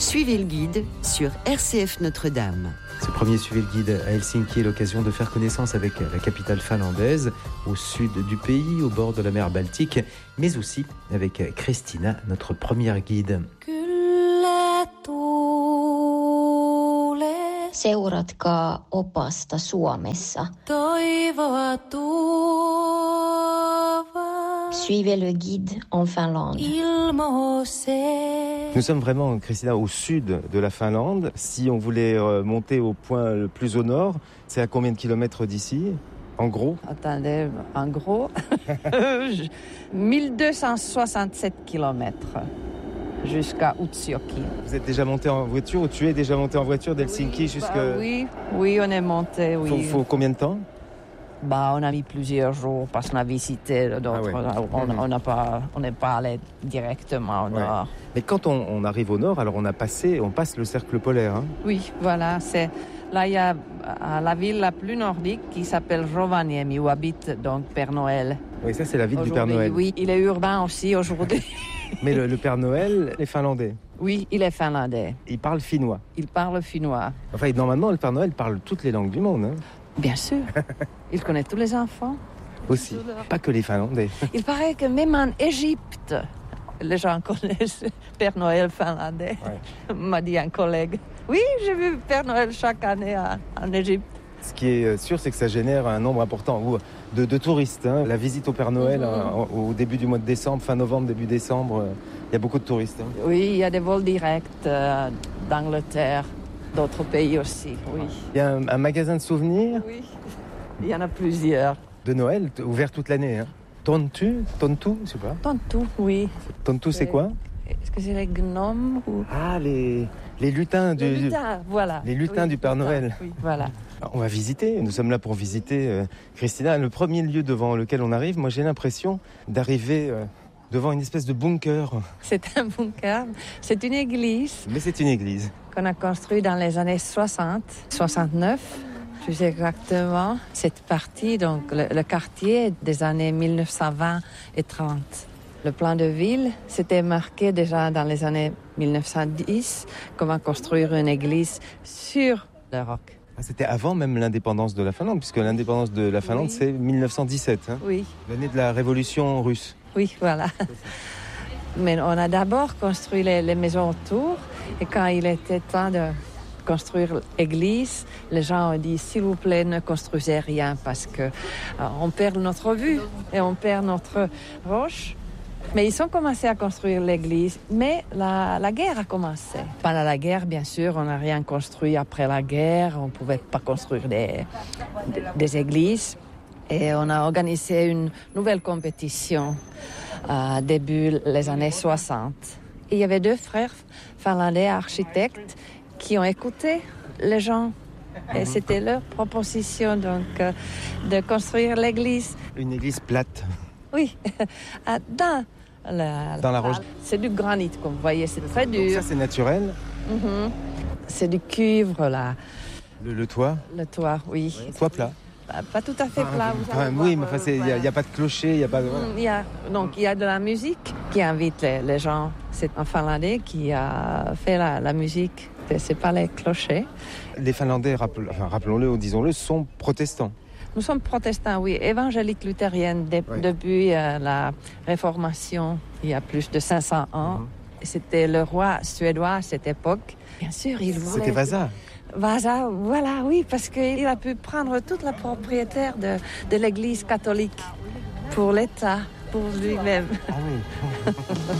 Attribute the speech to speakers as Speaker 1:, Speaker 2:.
Speaker 1: Suivez le guide sur RCF Notre-Dame.
Speaker 2: Ce premier Suivez le guide à Helsinki est l'occasion de faire connaissance avec la capitale finlandaise, au sud du pays, au bord de la mer Baltique, mais aussi avec Christina, notre première guide.
Speaker 3: Seuratkaa opasta Suomessa. Suivez le guide en Finlande.
Speaker 2: Nous sommes vraiment, Christina, au sud de la Finlande. Si on voulait monter au point le plus au nord, c'est à combien de kilomètres d'ici, en gros?
Speaker 4: Attendez, en gros, 1267 kilomètres jusqu'à Utsjoki.
Speaker 2: Vous êtes déjà monté en voiture ou tu es déjà monté en voiture d'Helsinki jusqu'à...
Speaker 4: Oui, on est monté, oui.
Speaker 2: Faut combien de temps?
Speaker 4: On a mis plusieurs jours parce qu'on a visité d'autres.
Speaker 2: Ah ouais.
Speaker 4: On n'est pas allé directement au nord.
Speaker 2: Mais quand on arrive au nord, alors on passe le cercle polaire. Hein.
Speaker 4: Oui, voilà. Là, il y a la ville la plus nordique qui s'appelle Rovaniemi, où habite donc Père Noël.
Speaker 2: Oui, ça c'est la ville du Père Noël.
Speaker 4: Oui, il est urbain aussi aujourd'hui.
Speaker 2: Mais le Père Noël est finlandais.
Speaker 4: Oui, il est finlandais.
Speaker 2: Il parle finnois.
Speaker 4: Il parle finnois.
Speaker 2: Enfin, normalement, le Père Noël parle toutes les langues du monde. Hein.
Speaker 4: Bien sûr. Il connaît tous les enfants.
Speaker 2: Aussi. Pas que les Finlandais.
Speaker 4: Il paraît que même en Égypte, les gens connaissent Père Noël finlandais. Ouais. M'a dit un collègue. Oui, j'ai vu Père Noël chaque année en Égypte.
Speaker 2: Ce qui est sûr, c'est que ça génère un nombre important de touristes. Hein. La visite au Père Noël au début du mois de décembre, fin novembre, début décembre, il y a beaucoup de touristes. Hein.
Speaker 4: Oui, il y a des vols directs d'Angleterre, d'autres pays aussi. Oui.
Speaker 2: Il y a un magasin de souvenirs.
Speaker 4: Oui, il y en a plusieurs.
Speaker 2: De Noël, ouvert toute l'année. Hein. Tontu, je sais pas.
Speaker 4: Tontu, oui.
Speaker 2: Tontu, c'est quoi?
Speaker 4: Est-ce que c'est les gnomes ou...
Speaker 2: Ah, les lutins du...
Speaker 4: Les lutins, voilà.
Speaker 2: Les lutins du Père Noël.
Speaker 4: Oui, voilà.
Speaker 2: Alors, on va visiter, nous sommes là pour visiter, Christina. Le premier lieu devant lequel on arrive, moi j'ai l'impression d'arriver devant une espèce de bunker.
Speaker 4: C'est un bunker, c'est une église.
Speaker 2: Mais c'est une église.
Speaker 4: Qu'on a construite dans les années 60, 69. Plus exactement, cette partie, donc le quartier des années 1920 et 30. Le plan de ville, c'était marqué déjà dans les années 1910, comment construire une église sur le roc.
Speaker 2: Ah, c'était avant même l'indépendance de la Finlande, puisque l'indépendance de la Finlande, c'est 1917. Hein,
Speaker 4: oui.
Speaker 2: L'année de la révolution russe.
Speaker 4: Oui, voilà. Mais on a d'abord construit les maisons autour, et quand il était temps de construire l'église, les gens ont dit s'il vous plaît ne construisez rien parce que on perd notre vue et on perd notre roche. Mais ils ont commencé à construire l'église, mais la guerre a commencé. Pendant la guerre, bien sûr, on n'a rien construit après la guerre, on ne pouvait pas construire des églises. Et on a organisé une nouvelle compétition début des années 60. Et il y avait 2 frères finlandais architectes qui ont écouté les gens. Et c'était leur proposition donc, de construire l'église.
Speaker 2: Une église plate.
Speaker 4: Oui, dans la
Speaker 2: roche.
Speaker 4: C'est du granit, comme vous voyez, c'est très dur.
Speaker 2: Donc ça, c'est naturel.
Speaker 4: C'est du cuivre, là.
Speaker 2: Le toit?
Speaker 4: Le toit, oui.
Speaker 2: Toit plat?
Speaker 4: Pas tout à fait plat.
Speaker 2: Oui, mais il n'y a pas de clocher, il n'y a pas de...
Speaker 4: Donc, il y a de la musique qui invite les gens. C'est un Finlandais qui a fait la musique. C'est pas les clochers.
Speaker 2: Les Finlandais, rappelons-le ou disons-le, sont protestants.
Speaker 4: Nous sommes protestants, oui, évangéliques luthériennes depuis la Réformation, il y a plus de 500 ans. C'était le roi suédois à cette époque. Bien sûr, il voulait...
Speaker 2: C'était Vasa.
Speaker 4: Vasa, voilà, oui, parce qu'il a pu prendre toute la propriété de l'église catholique pour l'État, pour lui-même.
Speaker 2: Ah oui.